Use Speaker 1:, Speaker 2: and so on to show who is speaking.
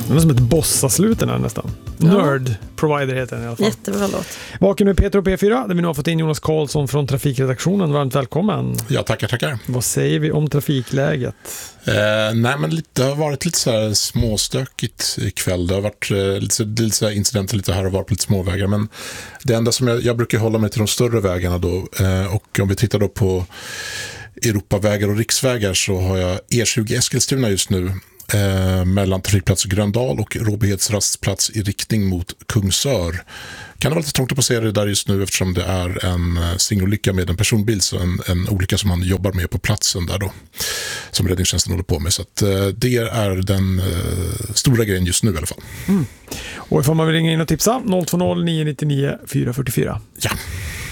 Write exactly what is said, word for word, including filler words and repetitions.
Speaker 1: Den är som ett bossaslut den här nästan. Ja. Nerd Provider heter den i alla fall.
Speaker 2: Jättebra låt.
Speaker 1: Vaken med Peter och P fyra, där vi nu har fått in Jonas Karlsson från trafikredaktionen. Varmt välkommen.
Speaker 3: Ja, tackar, tackar.
Speaker 1: Vad säger vi om trafikläget?
Speaker 3: Eh, nej, men lite, det har varit lite så här småstökigt ikväll. Det har varit eh, lite, lite så här incidenter lite här och var på lite småvägar. Men det enda som jag, jag brukar hålla mig till de större vägarna då. Eh, och om vi tittar då på Europavägar och riksvägar så har jag E tjugo Eskilstuna just nu. Eh, mellan trafikplats Gröndal och Råbyheds rastplats i riktning mot Kungsör. Kan det vara lite trångt att passera det där just nu eftersom det är en singelolycka med en personbil, så en, en olycka som man jobbar med på platsen där då, som räddningstjänsten håller på med. Så att, eh, det är den eh, stora grejen just nu i alla fall.
Speaker 1: Mm. Och ifall man vill ringa in och tipsa, noll två noll nio nio nio fyra fyra fyra.
Speaker 3: Ja.